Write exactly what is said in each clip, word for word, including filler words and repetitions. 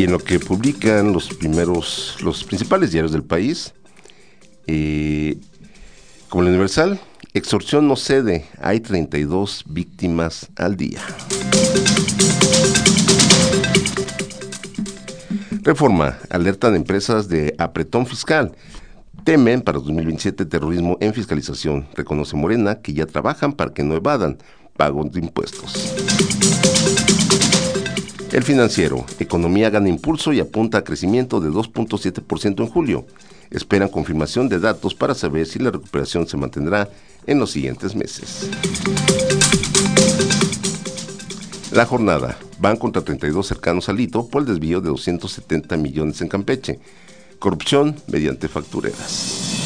en lo que publican los primeros, los principales diarios del país, eh, como el Universal, extorsión no cede, hay treinta y dos víctimas al día. Reforma, alertan empresas de apretón fiscal. Temen para dos mil veintisiete terrorismo en fiscalización. Reconoce Morena que ya trabajan para que no evadan pagos de impuestos. El Financiero, economía gana impulso y apunta a crecimiento de dos punto siete por ciento en julio. Esperan confirmación de datos para saber si la recuperación se mantendrá en los siguientes meses. La Jornada, van contra treinta y dos cercanos al hito por el desvío de doscientos setenta millones en Campeche. Corrupción mediante factureras.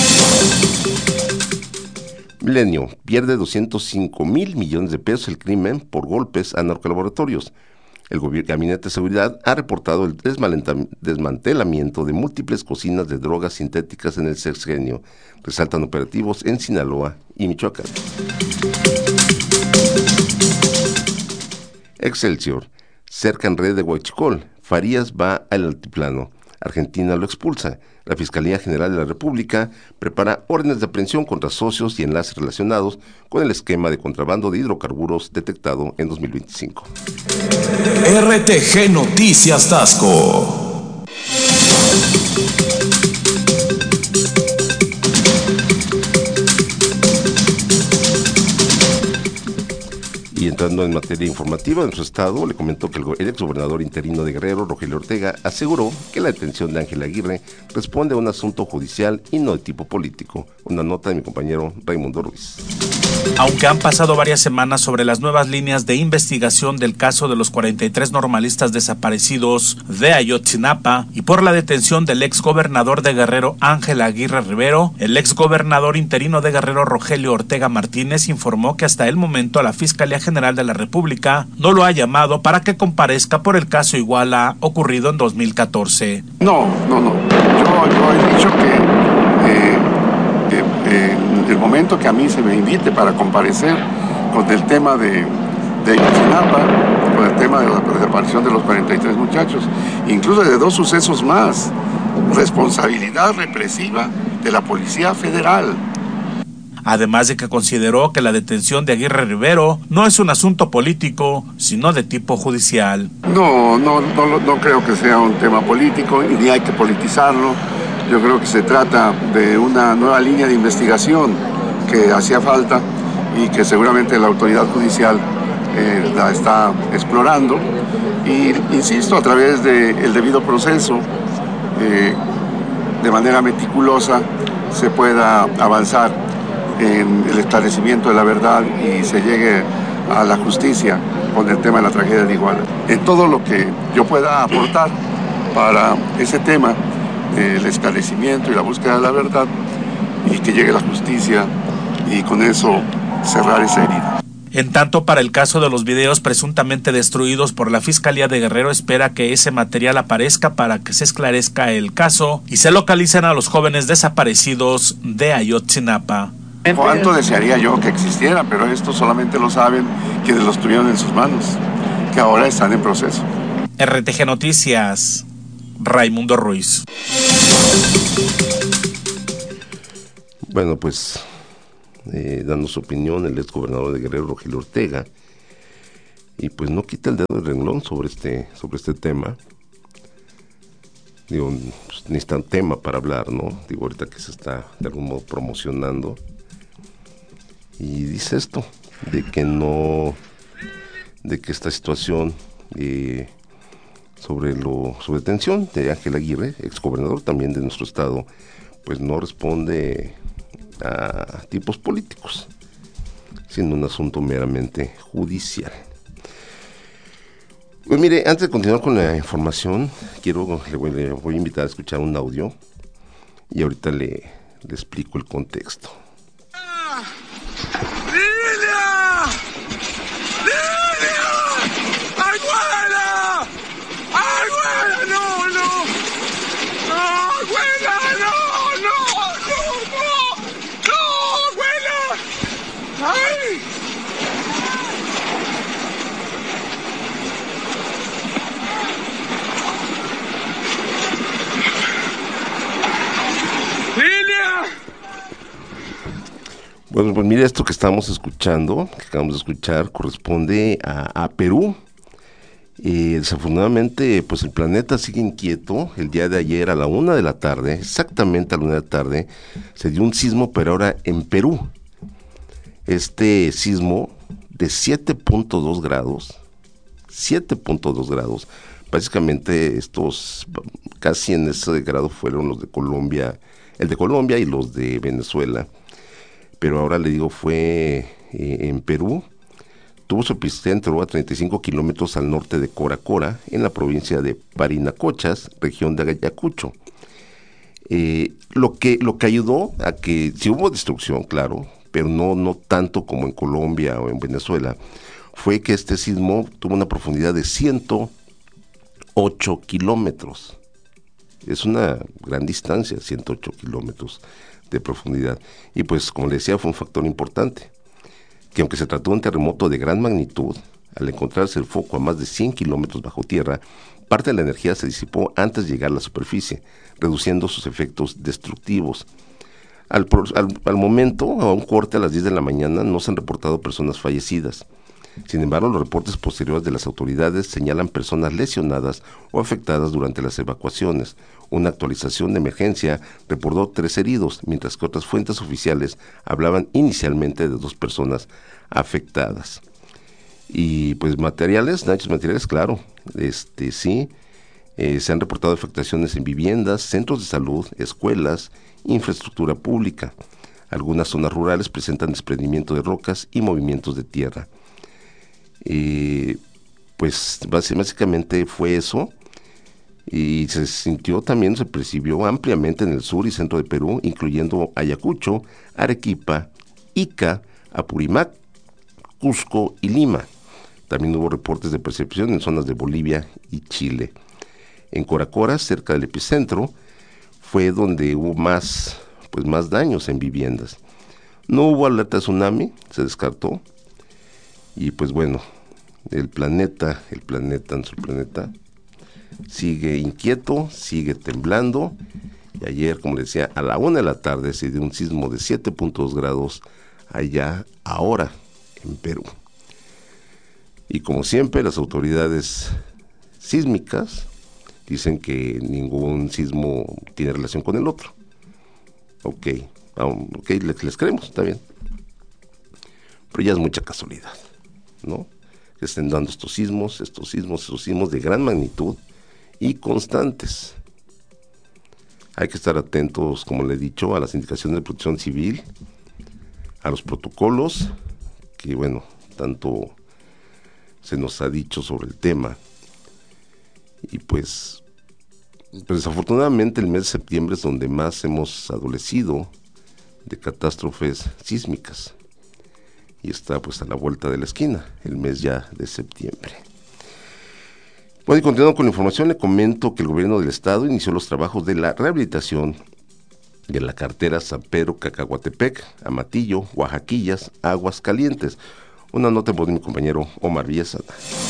Milenio, pierde doscientos cinco mil millones de pesos el crimen por golpes a narcolaboratorios. El Gabinete de Seguridad ha reportado el desmantelamiento de múltiples cocinas de drogas sintéticas en el sexenio. Resaltan operativos en Sinaloa y Michoacán. Excelsior, cercan red de Huachicol. Farías va al altiplano. Argentina lo expulsa. La Fiscalía General de la República prepara órdenes de aprehensión contra socios y enlaces relacionados con el esquema de contrabando de hidrocarburos detectado en dos mil veinticinco. R T G Noticias Tasco. Y entrando en materia informativa de nuestro estado, le comentó que el, el exgobernador interino de Guerrero, Rogelio Ortega, aseguró que la detención de Ángel Aguirre responde a un asunto judicial y no de tipo político. Una nota de mi compañero Raimundo Ruiz. Aunque han pasado varias semanas sobre las nuevas líneas de investigación del caso de los cuarenta y tres normalistas desaparecidos de Ayotzinapa y por la detención del exgobernador de Guerrero, Ángel Aguirre Rivero, el exgobernador interino de Guerrero, Rogelio Ortega Martínez, informó que hasta el momento la Fiscalía General de la República no lo ha llamado para que comparezca por el caso Iguala ocurrido en dos mil catorce. No, no, no. Yo, yo he dicho que eh, eh, eh, en el momento que a mí se me invite para comparecer con el tema de, de Ayotzinapa, con el tema de la desaparición de los cuarenta y tres muchachos, incluso de dos sucesos más, responsabilidad represiva de la Policía Federal. Además de que consideró que la detención de Aguirre Rivero no es un asunto político, sino de tipo judicial. No, no, no, no creo que sea un tema político, ni hay que politizarlo. Yo creo que se trata de una nueva línea de investigación que hacía falta y que seguramente la autoridad judicial eh, la está explorando. Y, insisto, a través del debido proceso, eh, de manera meticulosa, se pueda avanzar en el esclarecimiento de la verdad y se llegue a la justicia con el tema de la tragedia de Iguala. En todo lo que yo pueda aportar para ese tema, el esclarecimiento y la búsqueda de la verdad, y que llegue la justicia y con eso cerrar esa herida. En tanto, para el caso de los videos presuntamente destruidos por la Fiscalía de Guerrero, espera que ese material aparezca para que se esclarezca el caso y se localicen a los jóvenes desaparecidos de Ayotzinapa. Cuánto desearía yo que existiera, pero esto solamente lo saben quienes los tuvieron en sus manos, que ahora están en proceso. R T G Noticias, Raimundo Ruiz. Bueno, pues, eh, dando su opinión, el exgobernador de Guerrero, Rogelio Ortega, y pues no quita el dedo del renglón sobre este, sobre este tema. Digo, pues, ni está un tema para hablar, ¿no? Digo, ahorita que se está de algún modo promocionando. Y dice esto, de que no, de que esta situación eh, sobre lo, su detención de Ángel Aguirre, exgobernador también de nuestro estado, pues no responde a tipos políticos, siendo un asunto meramente judicial. Pues mire, antes de continuar con la información, quiero, le voy, le voy a invitar a escuchar un audio y ahorita le, le explico el contexto. ¡Lilia! ¡Lilia! ¡Abuela! ¡Abuela! ¡No, no! ¡No, abuela! ¡No, no! ¡No, no! ¡No, abuela! ¡Ay! Bueno, pues mira, esto que estamos escuchando, que acabamos de escuchar, corresponde a, a Perú. Eh, desafortunadamente, pues el planeta sigue inquieto. El día de ayer a la una de la tarde, exactamente a la una de la tarde, se dio un sismo, pero ahora en Perú. Este sismo de siete punto dos grados, siete punto dos grados, básicamente estos casi en ese grado fueron los de Colombia, el de Colombia y los de Venezuela, pero ahora le digo fue eh, en Perú. Tuvo su epicentro a treinta y cinco kilómetros al norte de Cora Cora, en la provincia de Parinacochas, región de Ayacucho. Eh, lo que lo que ayudó a que, si hubo destrucción, claro, pero no, no tanto como en Colombia o en Venezuela, fue que este sismo tuvo una profundidad de ciento ocho kilómetros. Es una gran distancia, ciento ocho kilómetros de profundidad. Y pues, como le decía, fue un factor importante, que aunque se trató de un terremoto de gran magnitud, al encontrarse el foco a más de cien kilómetros bajo tierra, parte de la energía se disipó antes de llegar a la superficie, reduciendo sus efectos destructivos. Al, al, al momento, a un corte a las diez de la mañana, no se han reportado personas fallecidas. Sin embargo, los reportes posteriores de las autoridades señalan personas lesionadas o afectadas durante las evacuaciones. Una actualización de emergencia reportó tres heridos, mientras que otras fuentes oficiales hablaban inicialmente de dos personas afectadas. Y pues materiales, daños materiales, claro, este sí, eh, se han reportado afectaciones en viviendas, centros de salud, escuelas, infraestructura pública. Algunas zonas rurales presentan desprendimiento de rocas y movimientos de tierra. Eh, pues básicamente fue eso, y se sintió también, se percibió ampliamente en el sur y centro de Perú, incluyendo Ayacucho, Arequipa, Ica, Apurímac, Cusco y Lima. También hubo reportes de percepción en zonas de Bolivia y Chile. En Cora Cora, cerca del epicentro, fue donde hubo más, pues más daños en viviendas. No hubo alerta de tsunami, se descartó. Y pues bueno, el planeta, el planeta, nuestro planeta, sigue inquieto, sigue temblando. Y ayer, como les decía, a la una de la tarde se dio un sismo de siete punto dos grados allá, ahora, en Perú. Y como siempre, las autoridades sísmicas dicen que ningún sismo tiene relación con el otro. Ok, ok, les, les creemos, está bien. Pero ya es mucha casualidad, ¿no? Que estén dando estos sismos, estos sismos, estos sismos de gran magnitud y constantes. Hay que estar atentos, como le he dicho, a las indicaciones de protección civil, a los protocolos, que bueno, tanto se nos ha dicho sobre el tema. Y pues, pues desafortunadamente el mes de septiembre es donde más hemos adolecido de catástrofes sísmicas. Y está pues a la vuelta de la esquina, el mes ya de septiembre. Bueno, y continuando con la información, le comento que el gobierno del estado inició los trabajos de la rehabilitación de la carretera San Pedro Cacahuatepec, Amatillo, Oaxaquillas, Aguascalientes. Una nota en voz de mi compañero Omar Villasana.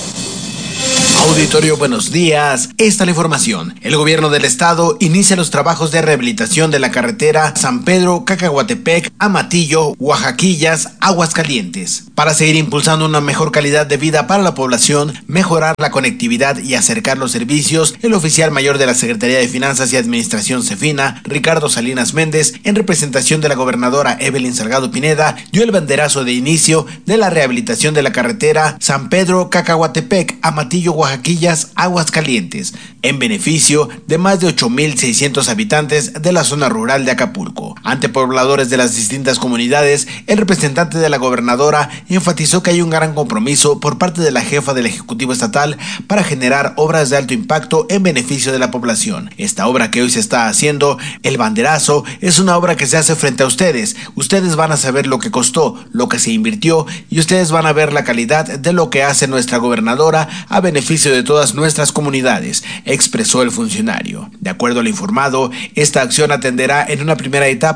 Auditorio, buenos días. Esta es la información. El gobierno del estado inicia los trabajos de rehabilitación de la carretera San Pedro Cacahuatepec, Amatillo, Oaxaquillas, Aguascalientes, para seguir impulsando una mejor calidad de vida para la población, mejorar la conectividad y acercar los servicios. El oficial mayor de la Secretaría de Finanzas y Administración Cefina, Ricardo Salinas Méndez, en representación de la gobernadora Evelyn Salgado Pineda, dio el banderazo de inicio de la rehabilitación de la carretera San Pedro Cacahuatepec, Amatillo, Oaxaquillas, Aguascalientes, en beneficio de más de ocho mil seiscientos habitantes de la zona rural de Acapulco. Ante pobladores de las distintas comunidades, el representante de la gobernadora enfatizó que hay un gran compromiso por parte de la jefa del Ejecutivo Estatal para generar obras de alto impacto en beneficio de la población. Esta obra que hoy se está haciendo, el banderazo, es una obra que se hace frente a ustedes. Ustedes van a saber lo que costó, lo que se invirtió, y ustedes van a ver la calidad de lo que hace nuestra gobernadora a beneficio de todas nuestras comunidades, expresó el funcionario. De acuerdo al informado, esta acción atenderá en una primera etapa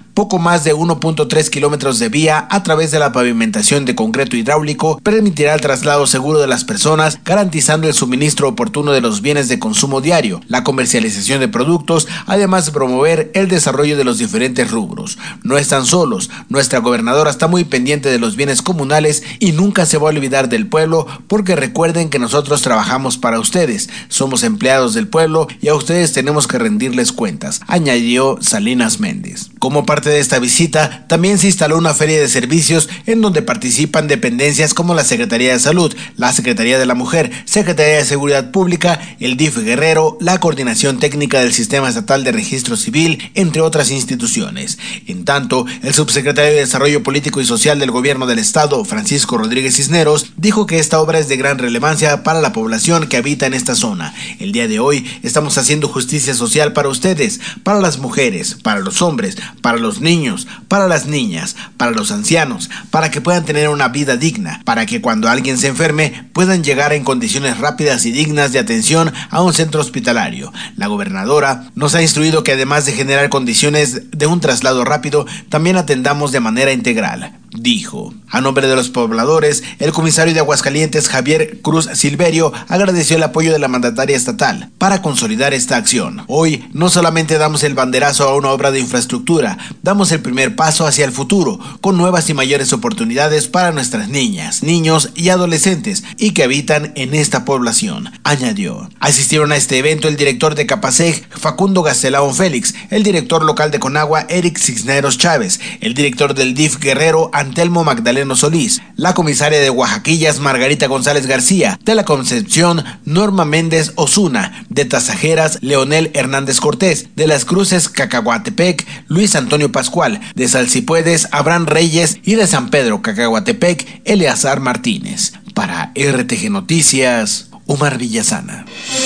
Poco más de uno punto tres kilómetros de vía a través de la pavimentación de concreto hidráulico permitirá el traslado seguro de las personas, garantizando el suministro oportuno de los bienes de consumo diario, la comercialización de productos, además de promover el desarrollo de los diferentes rubros. No están solos, nuestra gobernadora está muy pendiente de los bienes comunales y nunca se va a olvidar del pueblo, porque recuerden que nosotros trabajamos para ustedes, somos empleados del pueblo y a ustedes tenemos que rendirles cuentas, añadió Salinas Méndez. Como parte de esta visita, también se instaló una feria de servicios en donde participan dependencias como la Secretaría de Salud, la Secretaría de la Mujer, Secretaría de Seguridad Pública, el D I F Guerrero, la Coordinación Técnica del Sistema Estatal de Registro Civil, entre otras instituciones. En tanto, el subsecretario de Desarrollo Político y Social del Gobierno del Estado, Francisco Rodríguez Cisneros, dijo que esta obra es de gran relevancia para la población que habita en esta zona. El día de hoy estamos haciendo justicia social para ustedes, para las mujeres, para los hombres, para los niños, para las niñas, para los ancianos, para que puedan tener una vida digna, para que cuando alguien se enferme puedan llegar en condiciones rápidas y dignas de atención a un centro hospitalario. La gobernadora nos ha instruido que además de generar condiciones de un traslado rápido, también atendamos de manera integral, dijo. A nombre de los pobladores, el comisario de Aguascalientes, Javier Cruz Silverio, agradeció el apoyo de la mandataria estatal para consolidar esta acción. Hoy no solamente damos el banderazo a una obra de infraestructura, damos el primer paso hacia el futuro, con nuevas y mayores oportunidades para nuestras niñas, niños y adolescentes y que habitan en esta población, añadió. Asistieron a este evento el director de Capaseg, Facundo Gastelao Félix, el director local de Conagua, Eric Cisneros Chávez, el director del D I F Guerrero, Antelmo Magdaleno Solís, la comisaria de Oaxaquillas, Margarita González García, de la Concepción, Norma Méndez Osuna, de Tasajeras, Leonel Hernández Cortés, de Las Cruces, Cacahuatepec, Luis Antonio Pascual, de Salsipuedes, Abraham Reyes y de San Pedro, Cacahuatepec, Eleazar Martínez. Para R T G Noticias, Omar Villasana.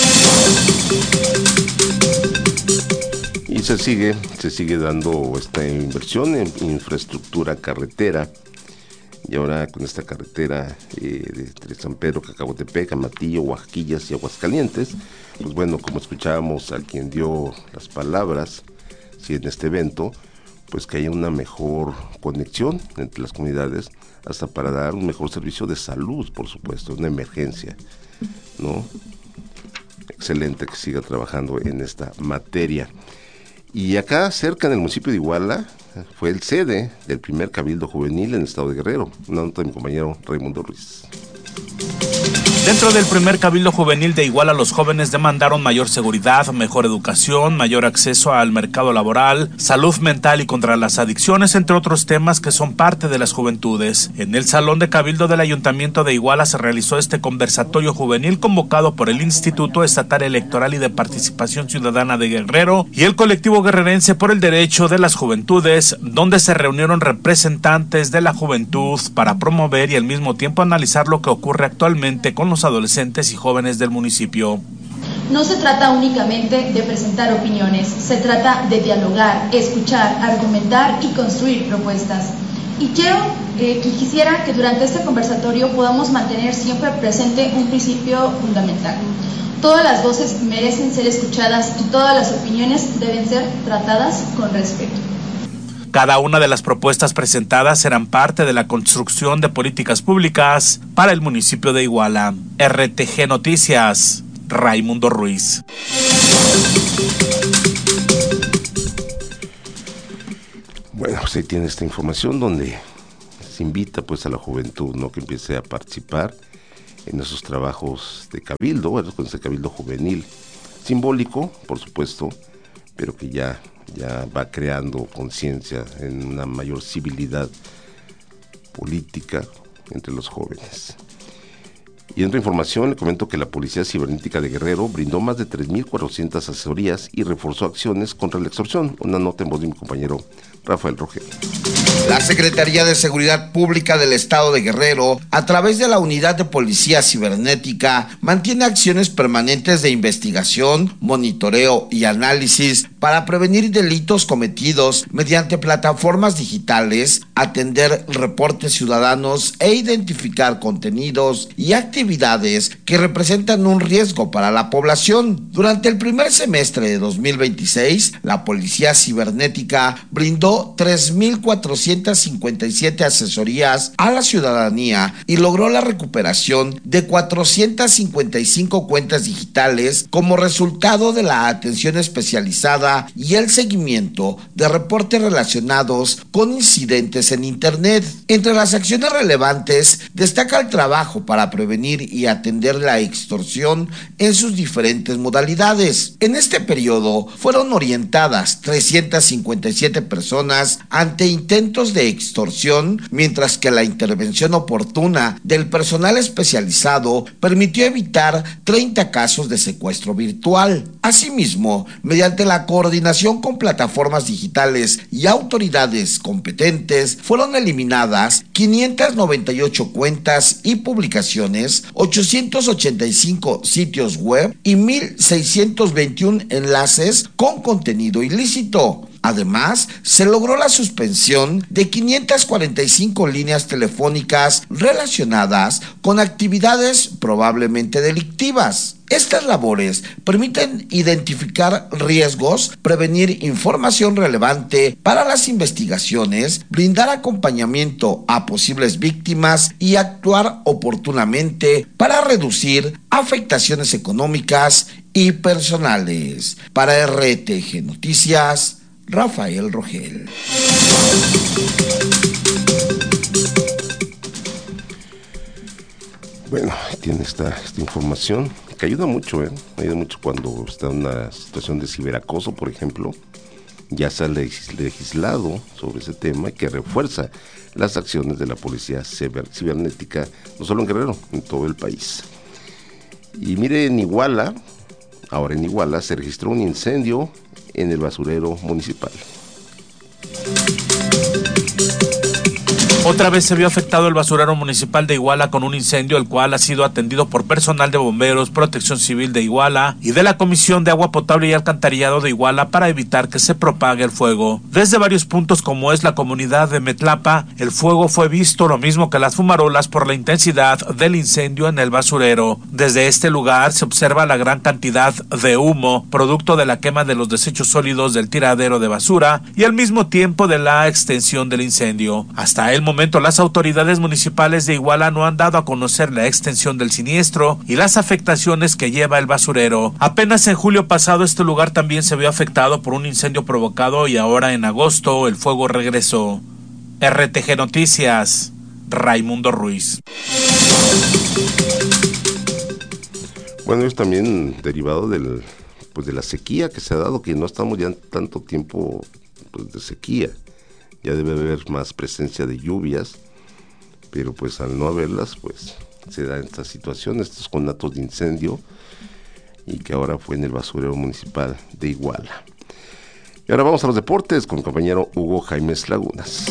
Y se sigue, se sigue dando esta inversión en infraestructura carretera. Y ahora con esta carretera eh, de, de San Pedro, Cacahuatepec, Amatillo, Oaxaquillas y Aguascalientes, pues bueno, como escuchábamos a quien dio las palabras, sí, en este evento, pues que haya una mejor conexión entre las comunidades, hasta para dar un mejor servicio de salud, por supuesto, una emergencia, ¿no? Excelente que siga trabajando en esta materia. Y acá, cerca en el municipio de Iguala, fue el sede del primer Cabildo Juvenil en el estado de Guerrero. Una nota de mi compañero Raimundo Ruiz. Dentro del primer Cabildo Juvenil de Iguala, los jóvenes demandaron mayor seguridad, mejor educación, mayor acceso al mercado laboral, salud mental y contra las adicciones, entre otros temas que son parte de las juventudes. En el Salón de Cabildo del Ayuntamiento de Iguala se realizó este conversatorio juvenil convocado por el Instituto Estatal Electoral y de Participación Ciudadana de Guerrero y el Colectivo Guerrerense por el Derecho de las Juventudes, donde se reunieron representantes de la juventud para promover y al mismo tiempo analizar lo que ocurre actualmente con los adolescentes y jóvenes del municipio. No se trata únicamente de presentar opiniones, se trata de dialogar, escuchar, argumentar y construir propuestas. Y quiero, eh, que quisiera que durante este conversatorio podamos mantener siempre presente un principio fundamental. Todas las voces merecen ser escuchadas y todas las opiniones deben ser tratadas con respeto. Cada una de las propuestas presentadas serán parte de la construcción de políticas públicas para el municipio de Iguala. R T G Noticias, Raimundo Ruiz. Bueno, pues ahí tiene esta información donde se invita pues a la juventud, ¿no?, que empiece a participar en esos trabajos de cabildo, bueno, con ese cabildo juvenil, simbólico, por supuesto, pero que ya ya va creando conciencia en una mayor civilidad política entre los jóvenes. Y en otra información, le comento que la Policía Cibernética de Guerrero brindó más de tres mil cuatrocientas asesorías y reforzó acciones contra la extorsión. Una nota en voz de mi compañero Rafael Rogel. La Secretaría de Seguridad Pública del Estado de Guerrero, a través de la Unidad de Policía Cibernética, mantiene acciones permanentes de investigación, monitoreo y análisis para prevenir delitos cometidos mediante plataformas digitales, atender reportes ciudadanos e identificar contenidos y actividades que representan un riesgo para la población. Durante el primer semestre de dos mil veintiséis, la Policía Cibernética brindó tres mil cuatrocientas cincuenta y siete asesorías a la ciudadanía y logró la recuperación de cuatrocientas cincuenta y cinco cuentas digitales como resultado de la atención especializada y el seguimiento de reportes relacionados con incidentes en Internet. Entre las acciones relevantes destaca el trabajo para prevenir y atender la extorsión en sus diferentes modalidades. En este periodo fueron orientadas trescientas cincuenta y siete personas ante intentos de extorsión, mientras que la intervención oportuna del personal especializado permitió evitar treinta casos de secuestro virtual. Asimismo, mediante la coordinación con plataformas digitales y autoridades competentes, fueron eliminadas quinientas noventa y ocho cuentas y publicaciones, ochocientos ochenta y cinco sitios web y mil seiscientos veintiuno enlaces con contenido ilícito. Además, se logró la suspensión de quinientas cuarenta y cinco líneas telefónicas relacionadas con actividades probablemente delictivas. Estas labores permiten identificar riesgos, prevenir información relevante para las investigaciones, brindar acompañamiento a posibles víctimas y actuar oportunamente para reducir afectaciones económicas y personales. Para R T G Noticias, Rafael Rogel. Bueno, tiene esta, esta información que ayuda mucho, ¿eh? Ayuda mucho cuando está en una situación de ciberacoso, por ejemplo. Ya se ha legislado sobre ese tema que refuerza las acciones de la policía ciber, cibernética, no solo en Guerrero, en todo el país. Y mire, en Iguala, ahora en Iguala, se registró un incendio en el basurero municipal. Otra vez se vio afectado el basurero municipal de Iguala con un incendio, el cual ha sido atendido por personal de bomberos, Protección Civil de Iguala y de la Comisión de Agua Potable y Alcantarillado de Iguala para evitar que se propague el fuego. Desde varios puntos, como es la comunidad de Metlapa, el fuego fue visto, lo mismo que las fumarolas, por la intensidad del incendio en el basurero. Desde este lugar se observa la gran cantidad de humo, producto de la quema de los desechos sólidos del tiradero de basura y al mismo tiempo de la extensión del incendio. Hasta el momento momento las autoridades municipales de Iguala no han dado a conocer la extensión del siniestro y las afectaciones que lleva el basurero. Apenas en julio pasado este lugar también se vio afectado por un incendio provocado y ahora en agosto el fuego regresó. R T G Noticias, Raimundo Ruiz. Bueno, es también derivado del, pues de la sequía que se ha dado, que no estamos ya en tanto tiempo pues, de sequía. Ya debe haber más presencia de lluvias, pero pues al no haberlas, pues se dan estas situaciones, estos conatos de incendio, y que ahora fue en el basurero municipal de Iguala. Y ahora vamos a los deportes con el compañero Hugo Jaimes Lagunas.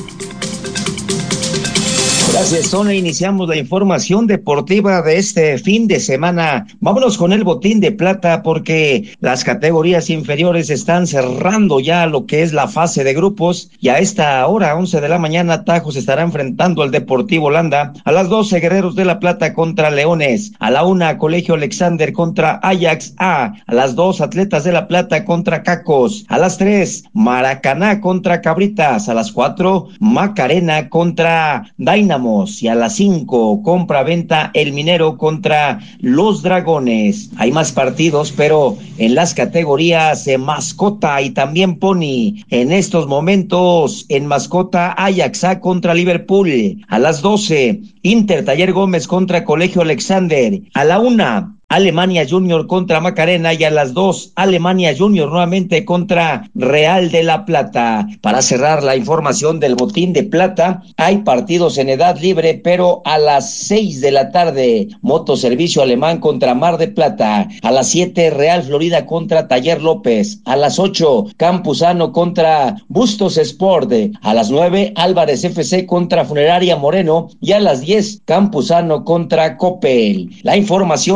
Gracias, Zona. Iniciamos la información deportiva de este fin de semana. Vámonos con el botín de plata porque las categorías inferiores están cerrando ya lo que es la fase de grupos y a esta hora, once de la mañana, Tajo se estará enfrentando al Deportivo Holanda. A las doce, Guerreros de la Plata contra Leones. A la una, Colegio Alexander contra Ajax A. A las dos, Atletas de la Plata contra Cacos. A las tres, Maracaná contra Cabritas. A las cuatro, Macarena contra Dynamo. Y a las cinco, compra-venta El Minero contra Los Dragones. Hay más partidos, pero en las categorías de mascota y también pony. En estos momentos, en mascota, Ajax A contra Liverpool. A las doce, Inter Taller Gómez contra Colegio Alexander. A la una, Alemania Junior contra Macarena, y a las dos, Alemania Junior nuevamente contra Real de la Plata. Para cerrar la información del botín de plata, hay partidos en edad libre, pero a las seis de la tarde, Motoservicio Alemán contra Mar de Plata. A las siete, Real Florida contra Taller López. A las ocho, Campuzano contra Bustos Sport. A las nueve, Álvarez F C contra Funeraria Moreno, y a las diez, Campuzano contra Coppel. La información del botín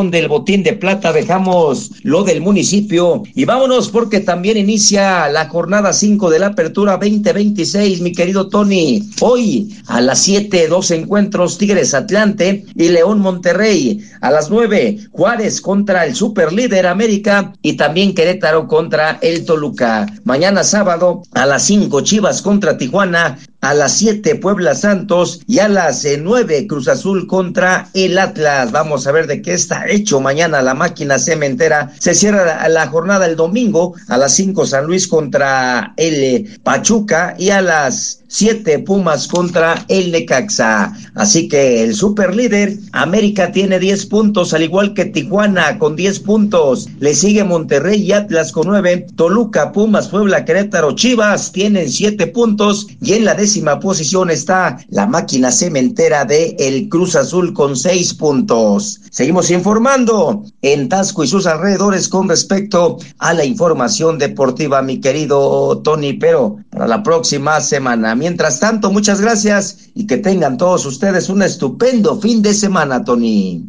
botín de plata, dejamos lo del municipio y vámonos porque también inicia la jornada cinco de la apertura veinte veintiséis, mi querido Tony. Hoy a las siete, dos encuentros, Tigres Atlante y León Monterrey. A las nueve, Juárez contra el superlíder América y también Querétaro contra el Toluca. Mañana sábado a las cinco, Chivas contra Tijuana. A las siete, Puebla Santos, y a las nueve, Cruz Azul contra el Atlas. Vamos a ver de qué está hecho mañana la máquina cementera. Se cierra la, la jornada el domingo, a las cinco, San Luis contra el Pachuca, y a las siete, Pumas contra el Necaxa. Así que el superlíder América tiene diez puntos, al igual que Tijuana con diez puntos. Le sigue Monterrey y Atlas con nueve. Toluca, Pumas, Puebla, Querétaro, Chivas tienen siete puntos, y en la décima posición está la máquina cementera de el Cruz Azul con seis puntos. Seguimos informando en Taxco y sus alrededores con respecto a la información deportiva, mi querido Tony, pero para la próxima semana. Mientras tanto, muchas gracias y que tengan todos ustedes un estupendo fin de semana, Tony.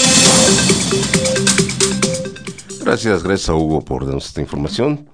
Gracias, gracias a Hugo por darnos esta información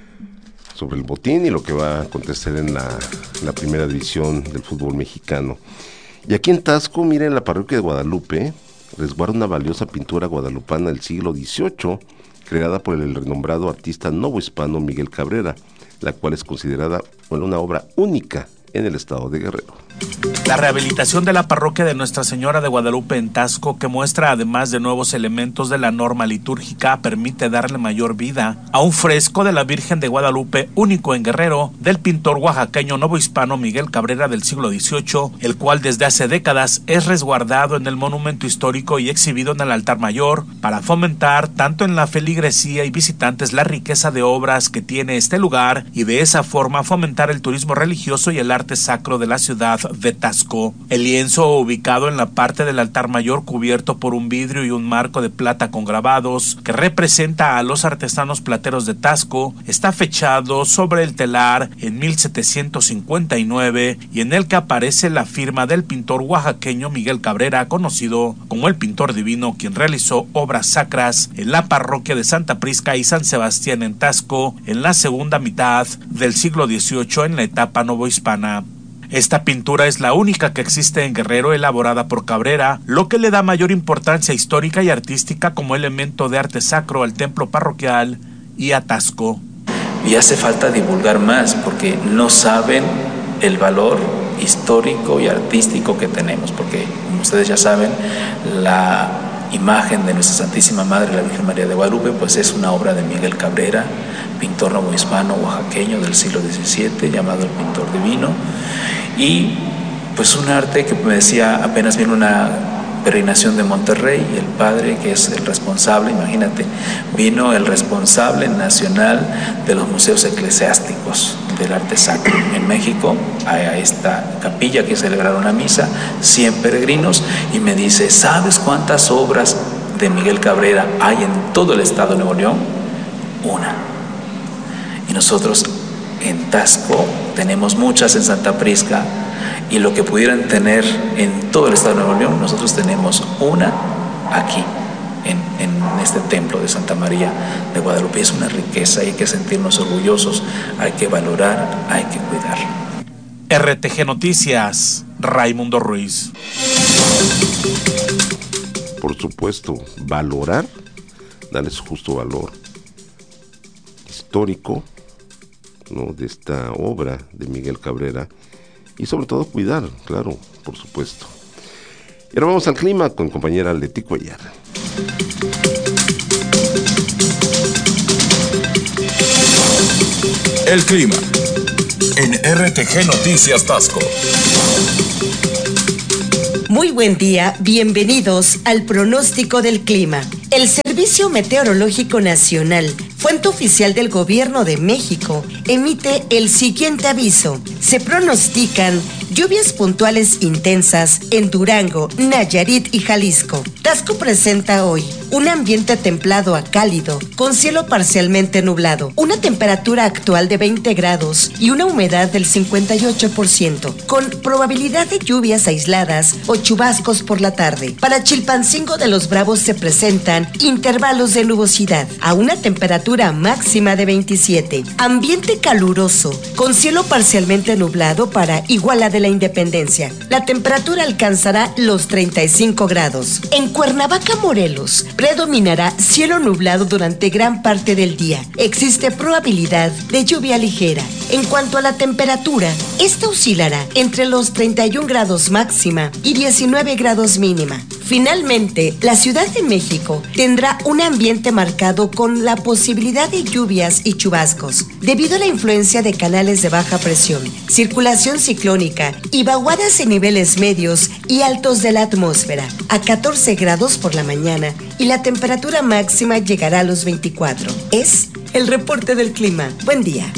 sobre el botín y lo que va a acontecer en la, la primera división del fútbol mexicano. Y aquí en Taxco, miren, la parroquia de Guadalupe resguarda una valiosa pintura guadalupana del siglo dieciocho, creada por el renombrado artista novohispano Miguel Cabrera, la cual es considerada bueno, una obra única en el estado de Guerrero. La rehabilitación de la parroquia de Nuestra Señora de Guadalupe en Taxco, que muestra además de nuevos elementos de la norma litúrgica, permite darle mayor vida a un fresco de la Virgen de Guadalupe único en Guerrero, del pintor oaxaqueño novohispano Miguel Cabrera del siglo dieciocho, el cual desde hace décadas es resguardado en el monumento histórico y exhibido en el altar mayor para fomentar tanto en la feligresía y visitantes la riqueza de obras que tiene este lugar y de esa forma fomentar el turismo religioso y el arte sacro de la ciudad de Taxco. El lienzo, ubicado en la parte del altar mayor cubierto por un vidrio y un marco de plata con grabados que representa a los artesanos plateros de Taxco, está fechado sobre el telar en mil setecientos cincuenta y nueve y en el que aparece la firma del pintor oaxaqueño Miguel Cabrera, conocido como el pintor divino, quien realizó obras sacras en la parroquia de Santa Prisca y San Sebastián en Taxco en la segunda mitad del siglo dieciocho en la etapa novohispana. Esta pintura es la única que existe en Guerrero elaborada por Cabrera, lo que le da mayor importancia histórica y artística como elemento de arte sacro al templo parroquial y a Taxco. Y hace falta divulgar más porque no saben el valor histórico y artístico que tenemos, porque como ustedes ya saben, la imagen de Nuestra Santísima Madre, la Virgen María de Guadalupe, pues es una obra de Miguel Cabrera, pintor novohispano oaxaqueño del siglo diecisiete, llamado el pintor divino, y pues un arte que me decía, apenas vino una peregrinación de Monterrey, y el padre, que es el responsable, imagínate, vino el responsable nacional de los museos eclesiásticos del arte sacro en México, a esta capilla que celebraron una misa, cien peregrinos, y me dice, ¿sabes cuántas obras de Miguel Cabrera hay en todo el estado de Nuevo León? Una. Y nosotros en Taxco tenemos muchas en Santa Prisca, y lo que pudieran tener en todo el estado de Nuevo León, nosotros tenemos una aquí, en, en este templo de Santa María de Guadalupe. Es una riqueza, hay que sentirnos orgullosos, hay que valorar, hay que cuidar. R T G Noticias, Raimundo Ruiz. Por supuesto, valorar, darle su justo valor histórico, ¿no?, de esta obra de Miguel Cabrera, y sobre todo cuidar, claro, por supuesto. Y ahora vamos al clima con compañera Leti Cuellar. El clima en R T G Noticias Taxco. Muy buen día, bienvenidos al pronóstico del clima. El Servicio Meteorológico Nacional, fuente oficial del Gobierno de México, emite el siguiente aviso. Se pronostican lluvias puntuales intensas en Durango, Nayarit y Jalisco. Taxco presenta hoy un ambiente templado a cálido, con cielo parcialmente nublado, una temperatura actual de veinte grados y una humedad del cincuenta y ocho por ciento, con probabilidad de lluvias aisladas o chubascos por la tarde. Para Chilpancingo de los Bravos se presentan intervalos de nubosidad, a una temperatura máxima de veintisiete. Ambiente caluroso, con cielo parcialmente nublado para Iguala de la Independencia. La temperatura alcanzará los treinta y cinco grados. En Cuernavaca, Morelos, predominará cielo nublado durante gran parte del día. Existe probabilidad de lluvia ligera. En cuanto a la temperatura, esta oscilará entre los treinta y un grados máxima y diecinueve grados mínima. Finalmente, la Ciudad de México tendrá un ambiente marcado con la posibilidad de lluvias y chubascos, debido a la influencia de canales de baja presión, circulación ciclónica y vaguadas en niveles medios y altos de la atmósfera, a catorce grados por la mañana, y la temperatura máxima llegará a los veinticuatro. Es el reporte del clima. Buen día.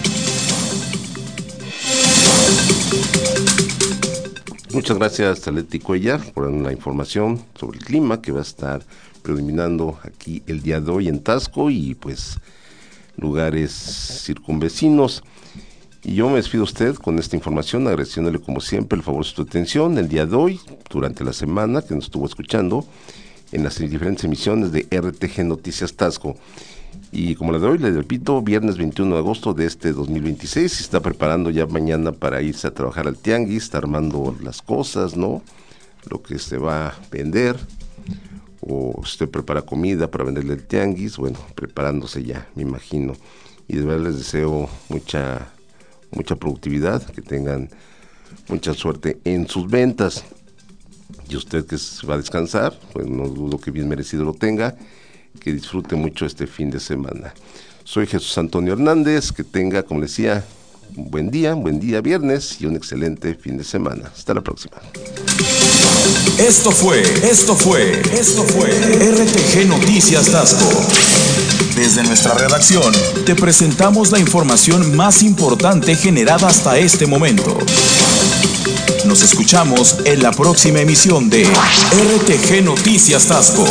Muchas gracias, Taleti Cuellar, por la información sobre el clima que va a estar predominando aquí el día de hoy en Taxco y pues lugares circunvecinos. Y yo me despido a usted con esta información, agradeciéndole como siempre el favor de su atención el día de hoy, durante la semana que nos estuvo escuchando en las diferentes emisiones de R T G Noticias Taxco. Y como la de hoy, le repito, viernes veintiuno de agosto de este dos mil veintiséis, se está preparando ya mañana para irse a trabajar al tianguis, está armando las cosas, ¿no? Lo que se va a vender, o usted prepara comida para venderle el tianguis, bueno, preparándose ya, me imagino. Y de verdad les deseo mucha, mucha productividad, que tengan mucha suerte en sus ventas. Y usted que se va a descansar, pues no dudo que bien merecido lo tenga, que disfrute mucho este fin de semana. Soy Jesús Antonio Hernández, que tenga, como les decía, un buen día, un buen día viernes y un excelente fin de semana. Hasta la próxima. Esto fue, esto fue, esto fue R T G Noticias Taxco. Desde nuestra redacción, te presentamos la información más importante generada hasta este momento. Nos escuchamos en la próxima emisión de R T G Noticias Taxco.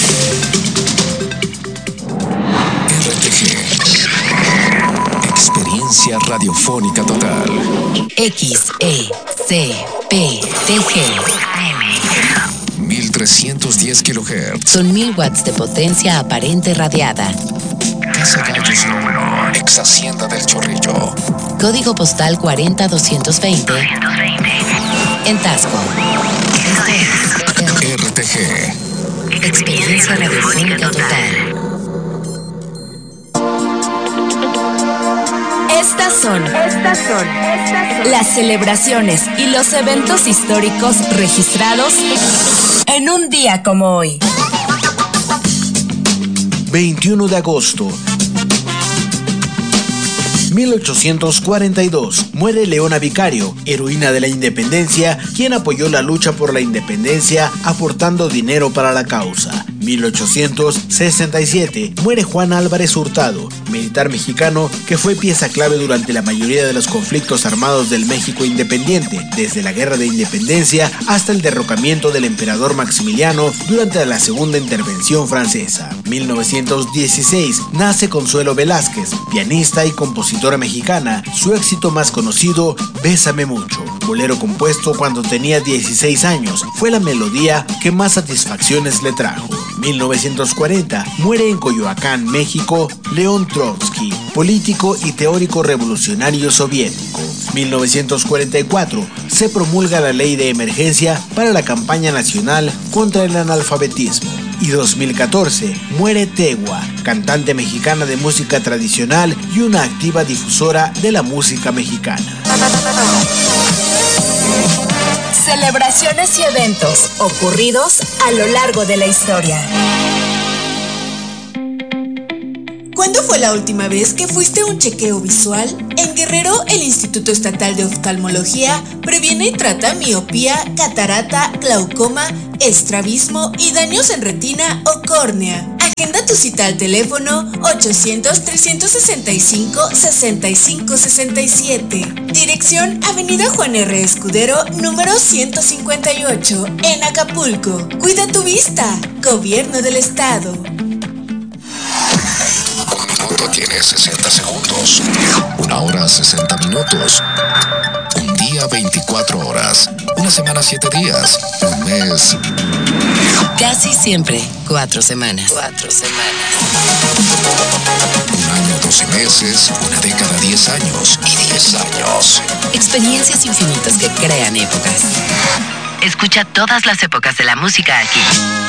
Experiencia radiofónica total. X E C P T G. mil trescientos diez kilohertz. Son mil watts de potencia aparente radiada. Casa Gallos número uno. Ex Hacienda del Chorrillo. Código postal cuarenta doscientos veinte. En Taxco. Este es R T G. Experiencia radiofónica total. Estas son, estas son, estas son las celebraciones y los eventos históricos registrados en un día como hoy. veintiuno de agosto. mil ochocientos cuarenta y dos, muere Leona Vicario, heroína de la independencia, quien apoyó la lucha por la independencia aportando dinero para la causa. mil ochocientos sesenta y siete, muere Juan Álvarez Hurtado, militar mexicano que fue pieza clave durante la mayoría de los conflictos armados del México independiente, desde la Guerra de Independencia hasta el derrocamiento del emperador Maximiliano durante la Segunda Intervención Francesa. mil novecientos dieciséis, nace Consuelo Velázquez, pianista y compositora mexicana. Su éxito más conocido, Bésame Mucho, bolero compuesto cuando tenía dieciséis años, fue la melodía que más satisfacciones le trajo. mil novecientos cuarenta, muere en Coyoacán, México, León Trotsky, político y teórico revolucionario soviético. mil novecientos cuarenta y cuatro, se promulga la ley de emergencia para la campaña nacional contra el analfabetismo. Y dos mil catorce, muere Tegua, cantante mexicana de música tradicional y una activa difusora de la música mexicana. Celebraciones y eventos ocurridos a lo largo de la historia. ¿Cuándo fue la última vez que fuiste a un chequeo visual? En Guerrero, el Instituto Estatal de Oftalmología previene y trata miopía, catarata, glaucoma, estrabismo y daños en retina o córnea. Agenda tu cita al teléfono ochocientos, trescientos sesenta y cinco, sesenta y cinco sesenta y siete. Dirección Avenida Juan R. Escudero, número ciento cincuenta y ocho, en Acapulco. Cuida tu vista. Gobierno del Estado. Un minuto tiene sesenta segundos. Una hora sesenta minutos. Un día veinticuatro horas. Una semana siete días. Un mes. Casi siempre cuatro semanas. Cuatro semanas. Un año doce meses. Una década diez años. Y diez años. Experiencias infinitas que crean épocas. Escucha todas las épocas de la música aquí.